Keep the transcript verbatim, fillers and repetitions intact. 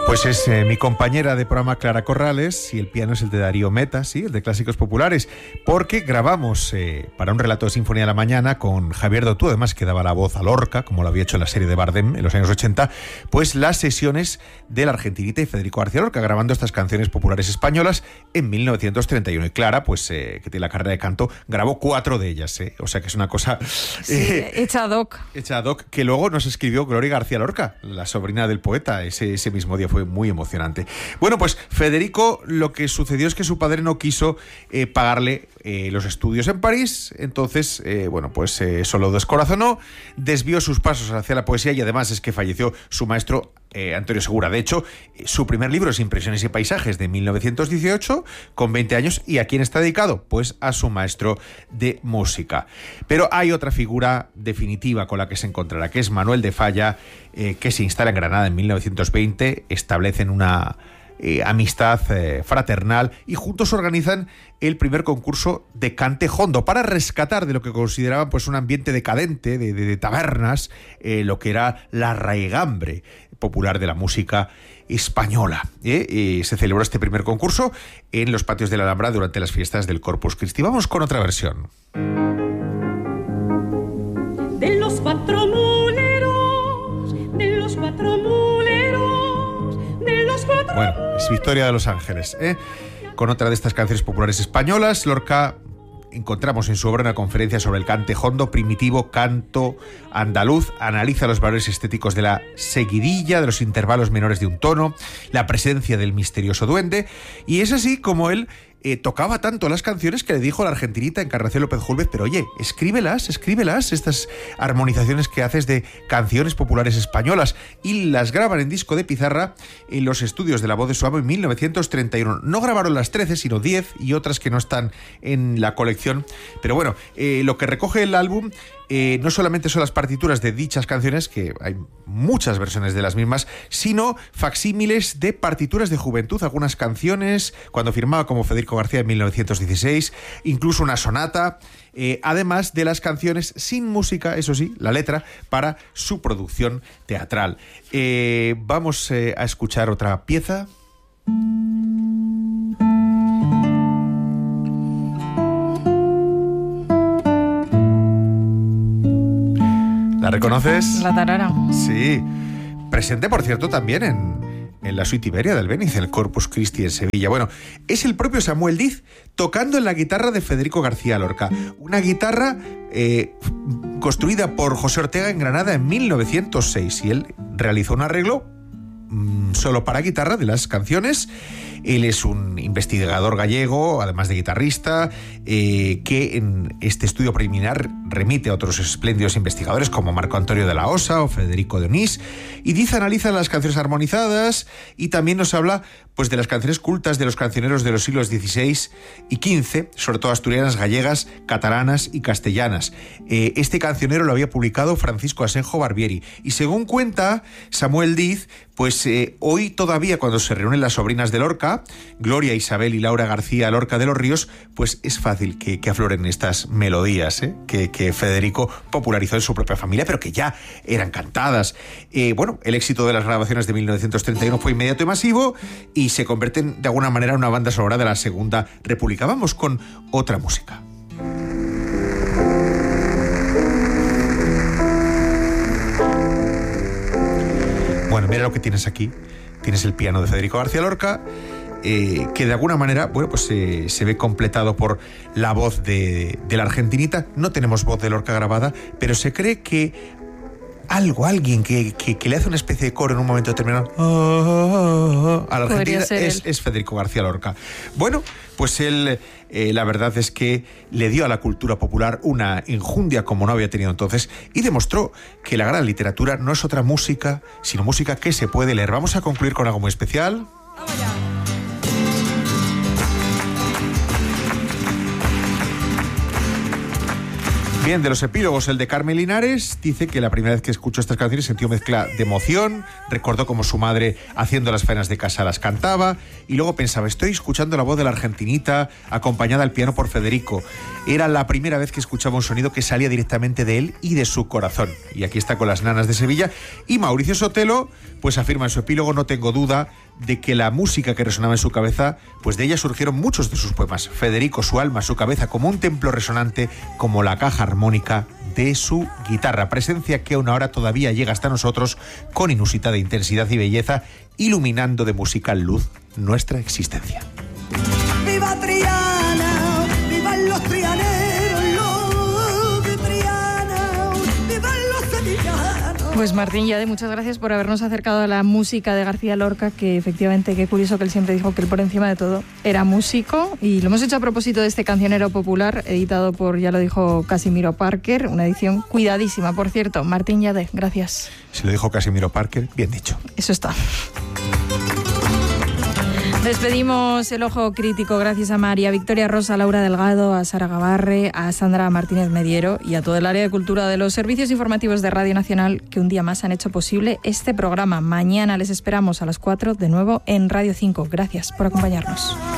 Pues es eh, mi compañera de programa Clara Corrales y el piano es el de Darío Meta, sí, el de Clásicos Populares, porque grabamos eh, para un relato de Sinfonía de la Mañana con Javier Dotú, además que daba la voz a Lorca, como lo había hecho en la serie de Bardem en los años ochenta, pues las sesiones de la Argentinita y Federico García Lorca, grabando estas canciones populares españolas en mil novecientos treinta y uno. Y Clara, pues eh, que tiene la carrera de canto, grabó cuatro de ellas, eh, o sea que es una cosa... Sí, eh, hecha ad hoc. Hecha ad hoc, que luego nos escribió Gloria García Lorca, la sobrina del poeta, ese, ese mismo día. Fue muy emocionante. Bueno, pues Federico, lo que sucedió es que su padre no quiso eh, pagarle eh, los estudios en París, entonces, eh, bueno, pues eh, eso lo descorazonó, desvió sus pasos hacia la poesía y además es que falleció su maestro eh, Antonio Segura. De hecho, eh, su primer libro es Impresiones y Paisajes de mil novecientos dieciocho, con veinte años, ¿y a quién está dedicado? Pues a su maestro de música. Pero hay otra figura definitiva con la que se encontrará, que es Manuel de Falla, eh, que se instala en Granada en mil novecientos veinte, establecen una eh, amistad eh, fraternal y juntos organizan el primer concurso de cante jondo para rescatar de lo que consideraban pues un ambiente decadente de, de, de tabernas, eh, lo que era la raigambre popular de la música española. ¿eh? Y se celebró este primer concurso en los patios de la Alhambra durante las fiestas del Corpus Christi. Vamos con otra versión. De los cuatro muleros, de los cuatro muleros, de los cuatro... Bueno, es Victoria de los Ángeles, ¿eh? Con otra de estas canciones populares españolas. Lorca, encontramos en su obra una conferencia sobre el cante jondo, primitivo canto andaluz, analiza los valores estéticos de la seguidilla, de los intervalos menores de un tono, la presencia del misterioso duende, y es así como él eh, tocaba tanto las canciones que le dijo a la argentinita Encarnación López Júlvez, pero oye, escríbelas, escríbelas, estas armonizaciones que haces de canciones populares españolas, y las graban en disco de pizarra en los estudios de La Voz de su Amo en mil novecientos treinta y uno. No grabaron las trece, sino diez, y otras que no están en la colección, pero bueno, eh, lo que recoge el álbum Eh, no solamente son las partituras de dichas canciones, que hay muchas versiones de las mismas, sino facsímiles de partituras de juventud, algunas canciones cuando firmaba como Federico García en mil novecientos dieciséis, incluso una sonata, eh, además de las canciones sin música, eso sí, la letra, para su producción teatral. Eh, vamos eh, a escuchar otra pieza. ¿La reconoces? La tarara. Sí. Presente, por cierto, también en, en la suite Iberia del Béniz, en el Corpus Christi en Sevilla. Bueno, es el propio Samuel Diz tocando en la guitarra de Federico García Lorca. Una guitarra eh, construida por José Ortega en Granada en mil novecientos seis. Y él realizó un arreglo mmm, solo para guitarra de las canciones. Él es un investigador gallego, además de guitarrista, eh, que en este estudio preliminar remite a otros espléndidos investigadores como Marco Antonio de la Osa o Federico de Onís, y Diz analiza las canciones armonizadas y también nos habla pues, de las canciones cultas de los cancioneros de los siglos dieciséis y quince, sobre todo asturianas, gallegas, catalanas y castellanas. Eh, este cancionero lo había publicado Francisco Asenjo Barbieri, y según cuenta Samuel Diz, pues eh, hoy todavía cuando se reúnen las sobrinas de Lorca, Gloria, Isabel y Laura García Lorca de los Ríos, pues es fácil que, que afloren estas melodías ¿eh? que, que Federico popularizó en su propia familia, pero que ya eran cantadas. Eh, bueno, el éxito de las grabaciones de mil novecientos treinta y uno fue inmediato y masivo y se convierten de alguna manera en una banda sonora de la Segunda República. Vamos con otra música. Bueno, mira lo que tienes aquí. Tienes el piano de Federico García Lorca, eh, que de alguna manera, bueno, pues eh, se ve completado por la voz de, de la argentinita. No tenemos voz de Lorca grabada, pero se cree que algo, alguien que, que, que le hace una especie de coro en un momento determinado a la argentina es, es Federico García Lorca. Bueno, pues él, eh, la verdad es que le dio a la cultura popular una enjundia como no había tenido entonces y demostró que la gran literatura no es otra música, sino música que se puede leer. Vamos a concluir con algo muy especial. ¡Vamos ya! Bien, de los epílogos, el de Carmen Linares dice que la primera vez que escuchó estas canciones sintió mezcla de emoción, recordó cómo su madre haciendo las faenas de casa las cantaba y luego pensaba, estoy escuchando la voz de la argentinita acompañada al piano por Federico. Era la primera vez que escuchaba un sonido que salía directamente de él y de su corazón. Y aquí está con las nanas de Sevilla. Y Mauricio Sotelo pues afirma en su epílogo, no tengo duda de que la música que resonaba en su cabeza, pues de ella surgieron muchos de sus poemas. Federico, su alma, su cabeza, como un templo resonante, como la caja armónica de su guitarra. Presencia que aún ahora todavía llega hasta nosotros con inusitada intensidad y belleza, iluminando de musical luz nuestra existencia. ¡Viva Triana! ¡Vivan los trianeros! ¡Los Triana! ¡Vivan los sevillanos! Pues Martín Yade, muchas gracias por habernos acercado a la música de García Lorca, que efectivamente, qué curioso que él siempre dijo que él por encima de todo era músico, y lo hemos hecho a propósito de este cancionero popular editado por, ya lo dijo Casimiro Parker, una edición cuidadísima, por cierto. Martín Yade, gracias. Si lo dijo Casimiro Parker, bien dicho. Eso está. Despedimos el Ojo Crítico gracias a María Victoria Rosa, a Laura Delgado, a Sara Gabarre, a Sandra Martínez Mediero y a todo el área de cultura de los servicios informativos de Radio Nacional, que un día más han hecho posible este programa. Mañana les esperamos a las cuatro de nuevo en Radio cinco. Gracias por acompañarnos.